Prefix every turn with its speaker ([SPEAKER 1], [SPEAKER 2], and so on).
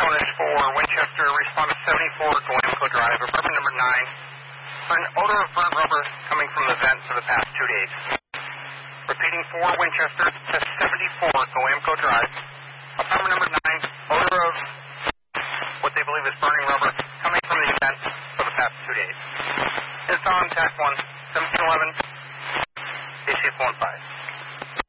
[SPEAKER 1] is for Winchester, respond to 74 Glamco Drive, apartment number 9. An odor of burnt rubber coming from the vent for the past 2 days. Repeating for Winchester to 74 Glamco Drive, apartment number 9, odor of what they believe is burning rubber coming from the vent for the past 2 days. It's on TAC 1, 1711, AC 15.